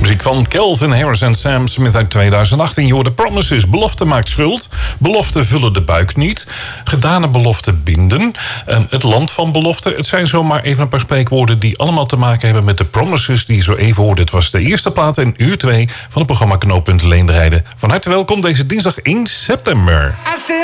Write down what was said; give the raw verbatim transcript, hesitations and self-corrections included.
Muziek van Calvin Harris en Sam Smith uit tweeduizend achttien. Je hoorde Promises. Belofte maakt schuld. Belofte vullen de buik niet. Gedane belofte binden. Um, het land van belofte. Het zijn zomaar even een paar spreekwoorden die allemaal te maken hebben met de Promises die je zo even hoorde. Het was de eerste plaat in uur twee van het programma Knooppunt Leenderijden. Van harte welkom deze dinsdag één september.